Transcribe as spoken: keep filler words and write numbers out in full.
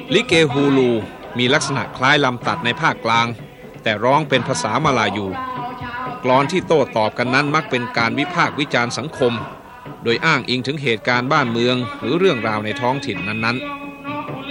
ลิเกฮูลูมีลักษณะคล้ายลำตัดในภาคกลางแต่ร้องเป็นภาษามลายูกลอนที่โต้ตอบกันนั้นมักเป็นการวิพากษ์วิจารณ์สังคมโดยอ้างอิงถึงเหตุการณ์บ้านเมืองหรือเรื่องราวในท้องถิ่นนั้นๆ